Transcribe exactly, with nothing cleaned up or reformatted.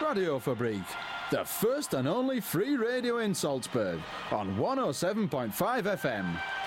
Radiofabriek, the first and only free radio in Salzburg on one oh seven point five F M.